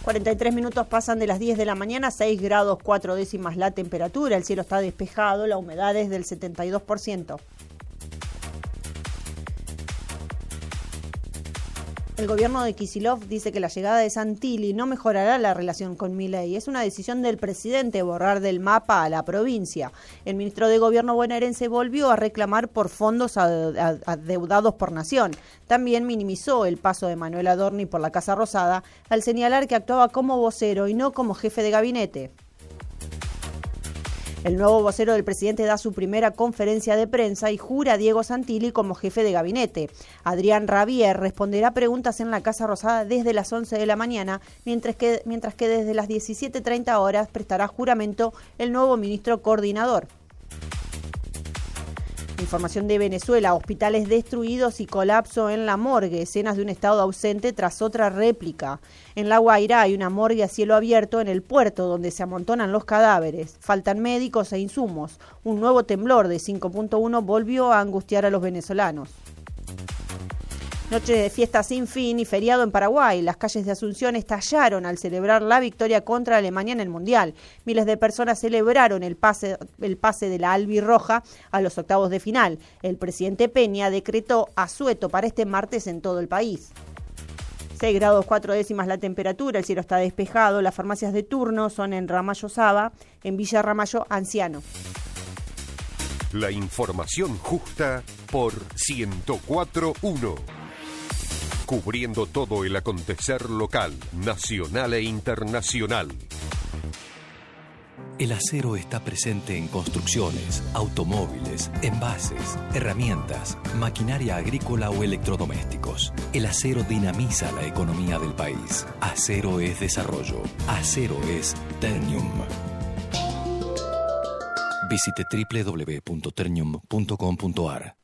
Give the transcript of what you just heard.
43 minutos pasan de las 10 de la mañana, 6 grados 4 décimas la temperatura, el cielo está despejado, la humedad es del 72%. El gobierno de Kicillof dice que la llegada de Santilli no mejorará la relación con Milei. Es una decisión del presidente borrar del mapa a la provincia. El ministro de Gobierno bonaerense volvió a reclamar por fondos adeudados por Nación. También minimizó el paso de Manuel Adorni por la Casa Rosada al señalar que actuaba como vocero y no como jefe de gabinete. El nuevo vocero del presidente da su primera conferencia de prensa y jura a Diego Santilli como jefe de gabinete. Adrián Rabier responderá preguntas en la Casa Rosada desde las 11 de la mañana, mientras que desde las 17:30 horas prestará juramento el nuevo ministro coordinador. Información de Venezuela, hospitales destruidos y colapso en la morgue, escenas de un Estado ausente tras otra réplica. En La Guaira hay una morgue a cielo abierto en el puerto donde se amontonan los cadáveres. Faltan médicos e insumos. Un nuevo temblor de 5.1 volvió a angustiar a los venezolanos. Noche de fiesta sin fin y feriado en Paraguay. Las calles de Asunción estallaron al celebrar la victoria contra Alemania en el Mundial. Miles de personas celebraron el pase de la albirroja a los octavos de final. El presidente Peña decretó asueto para este martes en todo el país. 6 grados 4 décimas la temperatura, el cielo está despejado. Las farmacias de turno son en Ramallo Saba, en Villa Ramallo Anciano. La información justa por 104.1. Cubriendo todo el acontecer local, nacional e internacional. El acero está presente en construcciones, automóviles, envases, herramientas, maquinaria agrícola o electrodomésticos. El acero dinamiza la economía del país. Acero es desarrollo. Acero es Ternium. Visite www.ternium.com.ar.